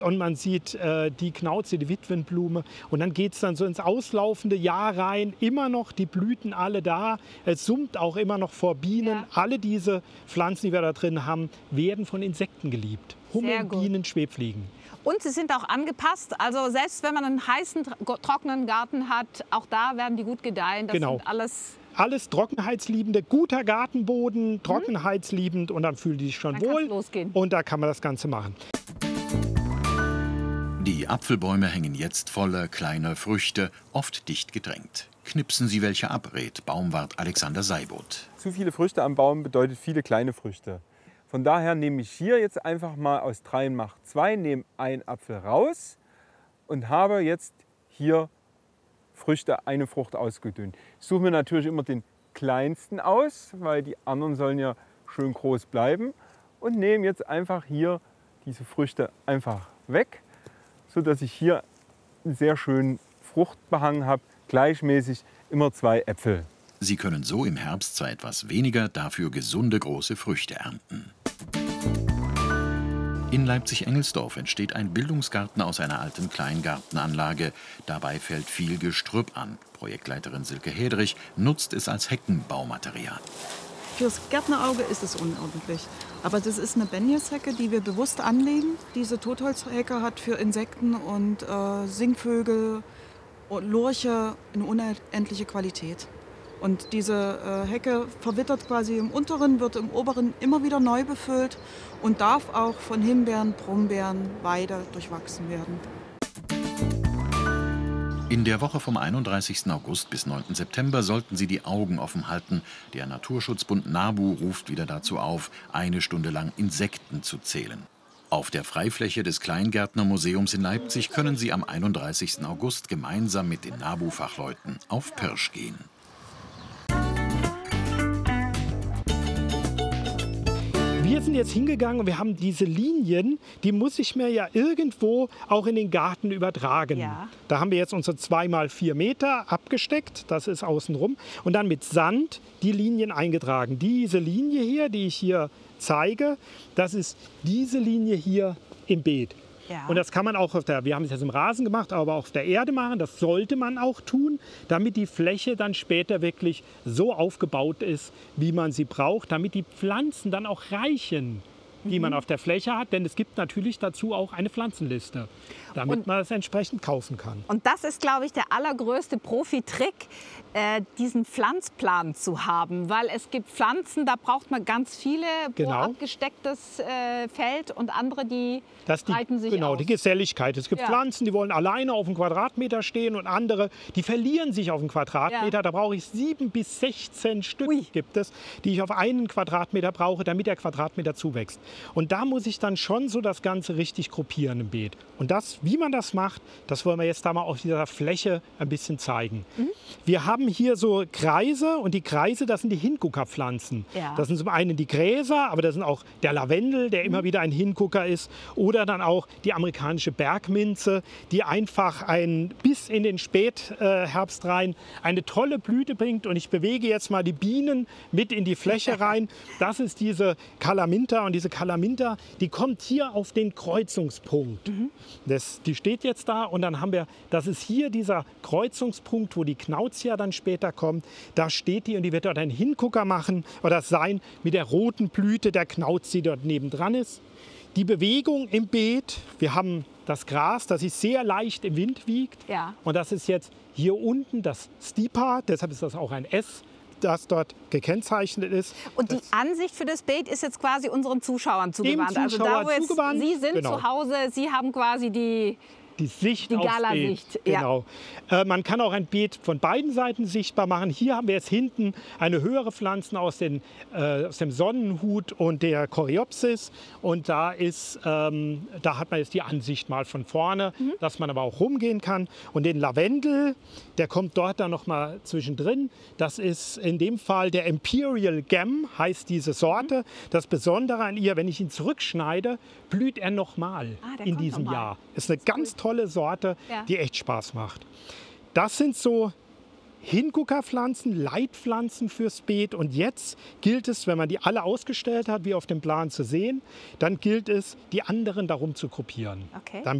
Und man sieht die Knauze, die Witwenblume. Und dann geht es dann so ins auslaufende Jahr rein. Immer noch die Blüten alle da. Es summt auch immer noch vor Bienen. Ja. Alle diese Pflanzen, die wir da drin haben, werden von Insekten geliebt. Hummeln, Bienen, Schwebfliegen. Und sie sind auch angepasst. Also selbst wenn man einen heißen, trockenen Garten hat, auch da werden die gut gedeihen. Das sind alles trockenheitsliebende, guter Gartenboden, trockenheitsliebend. Und dann fühlen die sich schon wohl. Losgehen. Und da kann man das Ganze machen. Die Apfelbäume hängen jetzt voller kleiner Früchte, oft dicht gedrängt. Knipsen Sie welche ab, rät Baumwart Alexander Seiboth. Zu viele Früchte am Baum bedeutet viele kleine Früchte. Von daher nehme ich hier jetzt einfach mal aus 3 macht 2, nehme einen Apfel raus und habe jetzt hier Früchte, eine Frucht ausgedünnt. Ich suche mir natürlich immer den kleinsten aus, weil die anderen sollen ja schön groß bleiben. Und nehme jetzt einfach hier diese Früchte einfach weg, sodass ich hier einen sehr schönen Fruchtbehang habe, gleichmäßig immer 2 Äpfel. Sie können so im Herbst zwar etwas weniger, dafür gesunde große Früchte ernten. In Leipzig-Engelsdorf entsteht ein Bildungsgarten aus einer alten Kleingartenanlage. Dabei fällt viel Gestrüpp an. Projektleiterin Silke Hedrich nutzt es als Heckenbaumaterial. Fürs Gärtnerauge ist es unordentlich. Aber das ist eine Benjeshecke, die wir bewusst anlegen. Diese Totholzhecke hat für Insekten und Singvögel und Lurche eine unendliche Qualität. Und diese Hecke verwittert quasi im unteren, wird im oberen immer wieder neu befüllt und darf auch von Himbeeren, Brombeeren, Weide durchwachsen werden. In der Woche vom 31. August bis 9. September sollten Sie die Augen offen halten. Der Naturschutzbund NABU ruft wieder dazu auf, 1 Stunde lang Insekten zu zählen. Auf der Freifläche des Kleingärtnermuseums in Leipzig können Sie am 31. August gemeinsam mit den NABU-Fachleuten auf Pirsch gehen. Wir sind jetzt hingegangen und wir haben diese Linien, die muss ich mir ja irgendwo auch in den Garten übertragen. Ja. Da haben wir jetzt unsere 2 mal 4 Meter abgesteckt, das ist außenrum, und dann mit Sand die Linien eingetragen. Diese Linie hier, die ich hier zeige, das ist diese Linie hier im Beet. Ja. Und das kann man auch wir haben es jetzt im Rasen gemacht, aber auch auf der Erde machen. Das sollte man auch tun, damit die Fläche dann später wirklich so aufgebaut ist, wie man sie braucht, damit die Pflanzen dann auch reichen, die man auf der Fläche hat. Denn es gibt natürlich dazu auch eine Pflanzenliste, damit man das entsprechend kaufen kann. Und das ist, glaube ich, der allergrößte Profitrick, diesen Pflanzplan zu haben. Weil es gibt Pflanzen, da braucht man ganz viele pro abgestecktes Feld und andere, die breiten sich aus. Genau, die Geselligkeit. Es gibt Pflanzen, die wollen alleine auf einem Quadratmeter stehen und andere, die verlieren sich auf einem Quadratmeter. Ja. Da brauche ich 7 bis 16 Stück gibt es, die ich auf einen Quadratmeter brauche, damit der Quadratmeter zuwächst. Und da muss ich dann schon so das Ganze richtig gruppieren im Beet. Und das, wie man das macht, das wollen wir jetzt da mal auf dieser Fläche ein bisschen zeigen. Wir haben hier so Kreise und die Kreise, das sind die Hinguckerpflanzen. Ja. Das sind zum einen die Gräser, aber das sind auch der Lavendel, der immer wieder ein Hingucker ist. Oder dann auch die amerikanische Bergminze, die einfach bis in den Spätherbst rein eine tolle Blüte bringt. Und ich bewege jetzt mal die Bienen mit in die Fläche rein. Das ist diese Kalaminta und diese Kalaminta, die kommt hier auf den Kreuzungspunkt. Die steht jetzt da und dann haben wir, das ist hier dieser Kreuzungspunkt, wo die Knauzia dann später kommt. Da steht die und die wird dort einen Hingucker machen oder sein mit der roten Blüte der Knauz, die dort nebendran ist. Die Bewegung im Beet, wir haben das Gras, das sich sehr leicht im Wind wiegt. Ja. Und das ist jetzt hier unten das Stipa, deshalb ist das auch ein S, das dort gekennzeichnet ist. Und die Ansicht für das Beet ist jetzt quasi unseren Zuschauern zugewandt. Also da, wo jetzt Sie sind zu Hause, Sie haben quasi die Sicht aufs Beet. Genau. Ja. Man kann auch ein Beet von beiden Seiten sichtbar machen. Hier haben wir jetzt hinten eine höhere Pflanze aus dem Sonnenhut und der Coreopsis. Und da hat man jetzt die Ansicht mal von vorne, dass man aber auch rumgehen kann. Und den Lavendel, der kommt dort dann noch mal zwischendrin. Das ist in dem Fall der Imperial Gem, heißt diese Sorte. Das Besondere an ihr, wenn ich ihn zurückschneide, blüht er nochmal in diesem Jahr. Ist eine ganz tolle Sorte, die echt Spaß macht. Das sind so Hinguckerpflanzen, Leitpflanzen fürs Beet. Und jetzt gilt es, wenn man die alle ausgestellt hat, wie auf dem Plan zu sehen, dann gilt es, die anderen darum zu gruppieren. Okay.